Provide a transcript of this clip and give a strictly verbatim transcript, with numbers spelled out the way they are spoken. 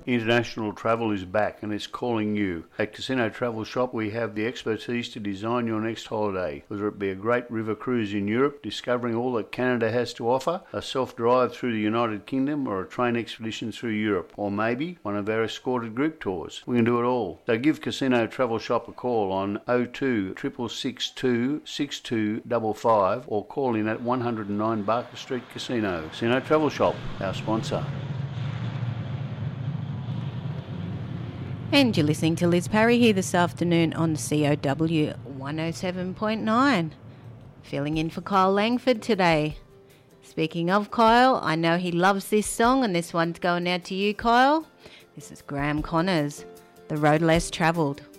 International travel is back and it's calling you. At Casino Travel Shop we have the expertise to design your next holiday, whether it be a great river cruise in Europe, discovering all that Canada has to offer, a self-drive through the United Kingdom or a train expedition through Europe, or maybe one of our escorted group tours. We can do it all. So give Casino Travel Shop a call on oh two six six two six two five five or call in at one oh nine Barker Street Casino. Casino Travel Shop, our sponsor. And you're listening to Liz Parry here this afternoon on C O W one oh seven point nine. Filling in for Kyle Langford today. Speaking of Kyle, I know he loves this song, and this one's going out to you, Kyle. This is Graham Connors, The Road Less Travelled.